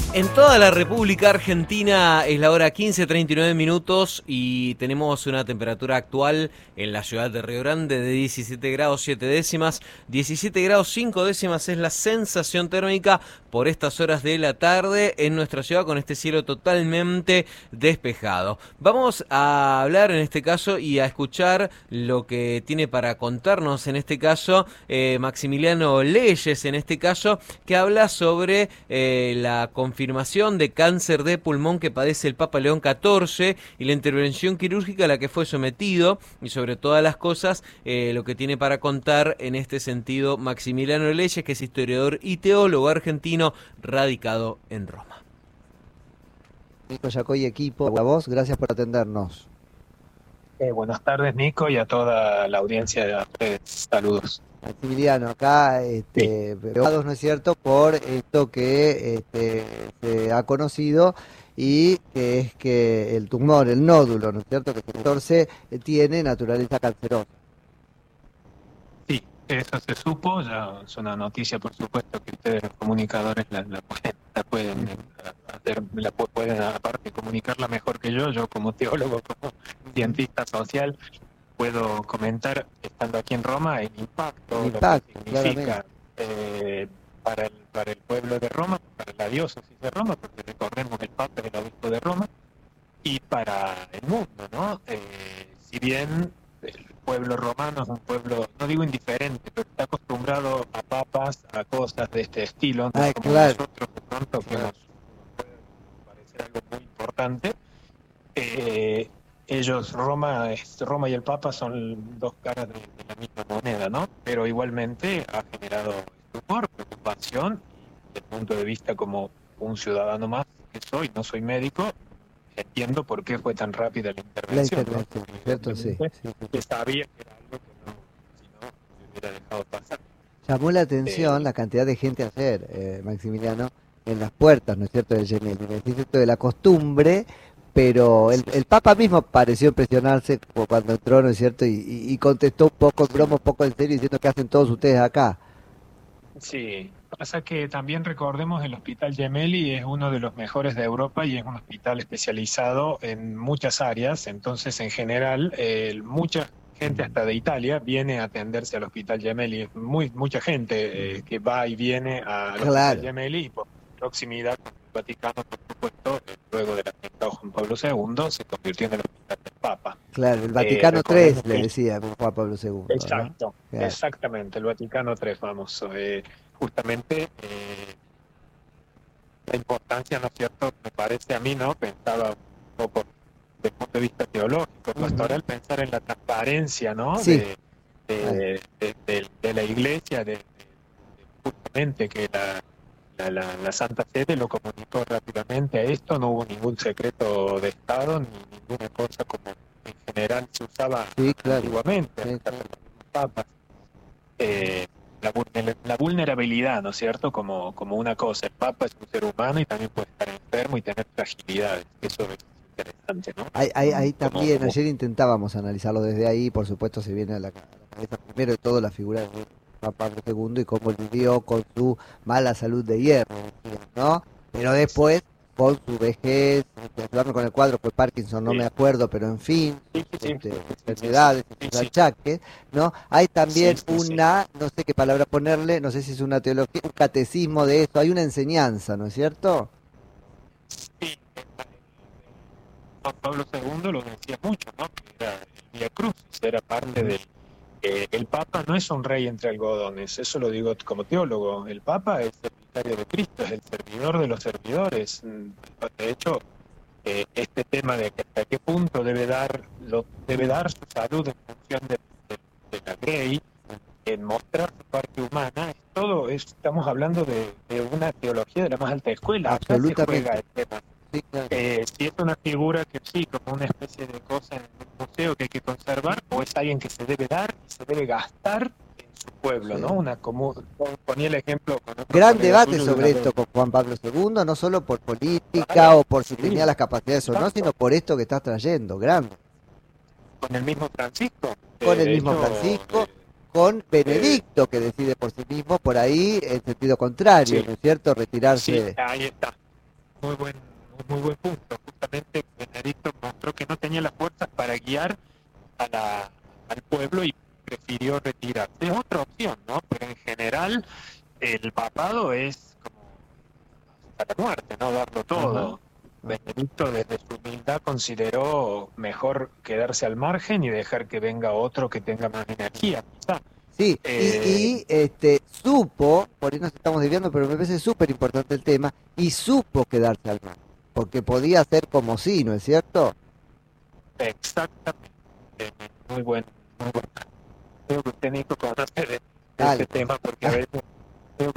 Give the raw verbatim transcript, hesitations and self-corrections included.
En toda la República Argentina es la hora quince treinta y nueve minutos y tenemos una temperatura actual en la ciudad de Río Grande de diecisiete grados siete décimas, diecisiete grados cinco décimas es la sensación térmica por estas horas de la tarde en nuestra ciudad con este cielo totalmente despejado. Vamos a hablar en este caso y a escuchar lo que tiene para contarnos en este caso eh, Maximiliano Leyes, en este caso, que habla sobre eh, la confirmación confirmación de cáncer de pulmón que padece el Papa León catorce y la intervención quirúrgica a la que fue sometido, y sobre todas las cosas eh, lo que tiene para contar en este sentido Maximiliano Leyes, que es historiador y teólogo argentino radicado en Roma. Nico Yacoy, equipo, a vos, gracias por atendernos. Eh, buenas tardes, Nico, y a toda la audiencia de ustedes. Saludos. Maximiliano, acá, este, preocupados, ¿no es cierto?, por esto que este, se ha conocido y que es que el tumor, el nódulo, ¿no es cierto?, que el catorce tiene naturaleza cancerosa. Sí, eso se supo, ya es una noticia, por supuesto, que ustedes los comunicadores la, la pueden, la pueden hacer, la pueden aparte comunicarla mejor que yo, yo como teólogo, como cientista social, puedo comentar, estando aquí en Roma, el impacto, el impacto lo que significa eh, para, el, para el pueblo de Roma, para la diócesis de Roma, porque recordemos que el Papa es el obispo de Roma, y para el mundo, ¿no? Eh, si bien el pueblo romano es un pueblo, no digo indiferente, pero está acostumbrado a papas, a cosas de este estilo, ¿no? Ay, Como claro. nosotros de pronto que Claro. nos puede parecer algo muy importante. Eh, Ellos, Roma, es, Roma y el Papa son dos caras de, de la misma moneda, ¿no? Pero igualmente ha generado estupor, preocupación, y desde el punto de vista como un ciudadano más que soy, no soy médico, entiendo por qué fue tan rápida la intervención. La intervención, ¿no? ¿cierto? Sí, sí, sí. Que sabía que era algo que no, si no, se hubiera dejado pasar. Llamó la atención Eh, la cantidad de gente ayer, eh, Maximiliano, en las puertas, ¿no es cierto?, del Gemelli. Es cierto, de la costumbre, pero el, el Papa mismo pareció impresionarse cuando entró, ¿no es cierto?, y, y, y contestó un poco en broma, un poco en serio, diciendo que hacen todos ustedes acá. Sí, pasa que también recordemos el Hospital Gemelli es uno de los mejores de Europa y es un hospital especializado en muchas áreas, entonces en general eh, mucha gente hasta de Italia viene a atenderse al Hospital Gemelli, es muy, mucha gente eh, que va y viene al Claro. Hospital Gemelli y por proximidad con el Vaticano, por supuesto, eh, luego del atentado Juan Pablo segundo, se convirtió en el Hospital del Papa. Claro, el Vaticano Eh, tres, recordemos le que- decía Juan Pablo segundo, ¿no? Exacto, Claro. exactamente, el Vaticano tres famoso. Eh, justamente eh, la importancia, ¿no es cierto? Me parece a mí, ¿no? Pensaba un poco desde el punto de vista teológico, pastoral, pensar en la transparencia, ¿no? Sí. De, de, de, de- de la Iglesia, de, de- de justamente que la, la, la, la Santa Sede lo comunicó rápidamente a esto, no hubo ningún secreto de Estado, ni ninguna cosa como en general se usaba Sí, claro. antiguamente, Sí, hasta claro. los papas. Eh, la, vulner- la vulnerabilidad, ¿no es cierto? Como, como una cosa, el Papa es un ser humano y también puede estar enfermo y tener fragilidades, eso es interesante, ¿no? Ahí, ahí, ahí Como- también, como- ayer intentábamos analizarlo desde ahí, por supuesto se viene a la, ca- a la cabeza primero de todo la figura de Juan Pablo segundo y cómo vivió con su mala salud de hierro, ¿no? Pero después, con su vejez, este, ayudarme con el cuadro, fue Parkinson, no Sí. me acuerdo, pero en fin, Sí, sí, sí, este, sí, sí, sí, enfermedades, sí, estos sí. achaques, ¿no? Hay también Sí, sí, sí. una, no sé qué palabra ponerle, no sé si es una teología, un catecismo de esto, hay una enseñanza, ¿no es cierto? Sí, Juan Pablo segundo lo decía mucho, ¿no? Que era el Vía Crucis, era parte del... eh, el Papa no es un rey entre algodones, eso lo digo como teólogo. El Papa es el vicario de Cristo, es el servidor de los servidores. De hecho, eh, este tema de que hasta qué punto debe dar lo, debe dar su salud en función de, de, de la grey, en mostrar su parte humana, es todo, es, estamos hablando de, de una teología de la más alta escuela. Acá se Absolutamente. juega el tema. Sí, claro. Eh, si es una figura que sí, como una especie de cosa en un museo que hay que conservar, o es alguien que se debe dar y se debe gastar en su pueblo, Sí. ¿no? Una como ponía el ejemplo con otro Gran colega debate tuyo de sobre una esto con Juan Pablo segundo, no solo por política Claro, o por si sí. tenía las capacidades o no, Exacto. sino por esto que estás trayendo, grande. con el mismo Francisco. Con Eh, el de mismo hecho, Francisco, eh, con Benedicto, que decide por sí mismo, por ahí, en sentido contrario, Sí. ¿no es cierto? sí, Retirarse. ahí está. muy buen, muy buen punto. Justamente Benedicto mostró que no tenía las fuerzas para guiar a la, al pueblo y prefirió retirarse. Es otra opción, ¿no? Pero en general el papado es como hasta la muerte, ¿no? Darlo todo. Ajá. Benedicto desde su humildad consideró mejor quedarse al margen y dejar que venga otro que tenga más energía, quizá. Sí, y, Eh, y este, supo, por ahí nos estamos desviando, pero me parece súper importante el tema, y supo quedarse al margen, porque podía ser como sí, ¿no es cierto? Exactamente. Muy buen, muy buen. Creo que usted, Nico, conoce de, de ese Dale. tema porque a veces